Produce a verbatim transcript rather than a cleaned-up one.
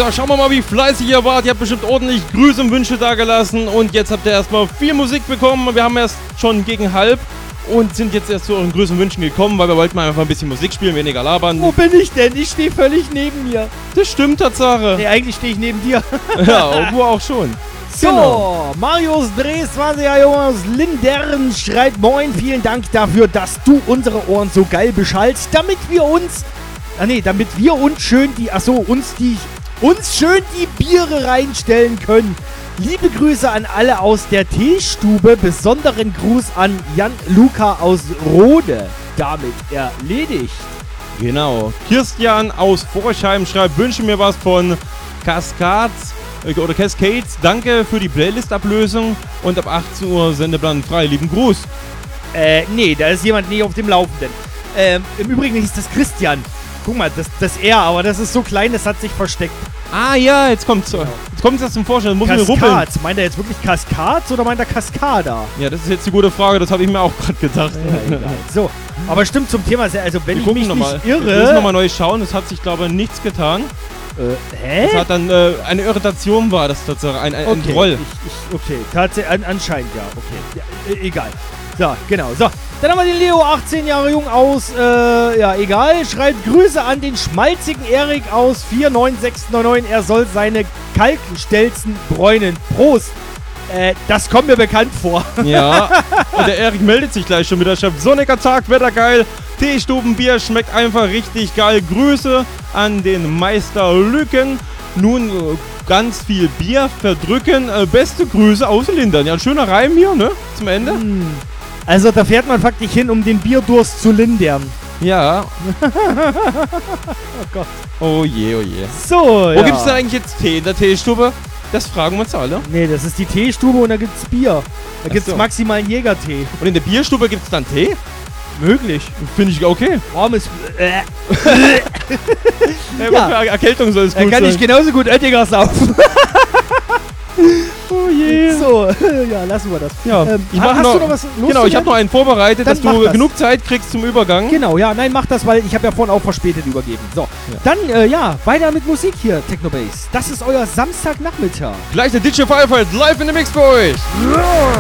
So, schauen wir mal, wie fleißig ihr wart. Ihr habt bestimmt ordentlich Grüße und Wünsche dagelassen. Und jetzt habt ihr erstmal viel Musik bekommen. Wir haben erst schon gegen halb und sind jetzt erst zu euren Grüßen und Wünschen gekommen, weil wir wollten mal einfach ein bisschen Musik spielen, weniger labern. Wo bin ich denn? Ich stehe völlig neben mir. Das stimmt, Tatsache. Nee, eigentlich stehe ich neben dir. Ja, und du auch schon. So, genau. Marius Drees, zwanziger Junge aus Lindern, schreibt: Moin, vielen Dank dafür, dass du unsere Ohren so geil beschallst, damit wir uns, ah nee, damit wir uns schön die, achso, uns die, uns schön die Biere reinstellen können. Liebe Grüße an alle aus der Teestube, besonderen Gruß an Jan Luca aus Rode. Damit erledigt. Genau. Christian aus Forchheim schreibt: Wünsche mir was von Cascades oder Cascades. Danke für die Playlist-Ablösung und ab achtzehn Uhr Sendeplan frei. Lieben Gruß. Äh, nee, da ist jemand nicht auf dem Laufenden. Ähm, im Übrigen hieß das Christian. Guck mal, das, das R, aber das ist so klein, das hat sich versteckt. Ah ja, jetzt kommt's, genau. Jetzt kommt's das zum Vorstellen. Muss mir ruppeln. Cascades. Meint er jetzt wirklich Cascades oder meint er Cascada? Ja, das ist jetzt die gute Frage, das habe ich mir auch gerade gedacht. Ja, so, aber stimmt zum Thema, also wenn Wir ich mich noch nicht mal. irre... Wir müssen nochmal neu schauen, es hat sich, glaube ich, nichts getan. Äh, hä? Es hat dann, äh, eine Irritation war das tatsächlich, ein, ein, okay, ein Troll. Ich, ich, okay, tatsächlich, an, anscheinend ja, okay. Ja, e egal. So, genau, so. Dann haben wir den Leo, achtzehn Jahre jung aus, äh, ja, egal. Schreibt: Grüße an den schmalzigen Erik aus vier neun sechs neun neun. Er soll seine Kalkstelzen bräunen. Prost. Äh, das kommt mir bekannt vor. Ja, und der Erik meldet sich gleich schon wieder. Schreibt: Sonniger Tag, Wetter geil. Teestubenbier schmeckt einfach richtig geil. Grüße an den Meister Lücken. Nun äh, ganz viel Bier verdrücken. Äh, beste Grüße aus Lindern. Ja, ein schöner Reim hier, ne? Zum Ende. Hm. Also da fährt man faktisch hin, um den Bierdurst zu lindern. Ja. Oh Gott. Oh je, oh je. So, Wo ja. gibt's denn eigentlich jetzt Tee in der Teestube? Das fragen wir uns alle. Nee, das ist die Teestube und da gibt's Bier. Da Ach gibt's so. maximal einen Jägertee. Und in der Bierstube gibt's dann Tee? Möglich. Finde ich okay. Warmes. Äh. Ja, Ja. für Erkältung soll es Da gut kann sein. ich genauso gut Oettinger saufen. Oh je. So, ja, lassen wir das. Ja, Ähm, ich ha- mach hast noch, du noch was genau, ich habe noch einen vorbereitet, Dann dass mach du das. genug Zeit kriegst zum Übergang. Genau, ja, nein, mach das, weil ich habe ja vorhin auch verspätet übergeben. So, Ja. dann, äh, ja, weiter mit Musik hier, Technobase. Das ist euer Samstagnachmittag. Gleich der D J Firefight live in the Mix für euch. Ja.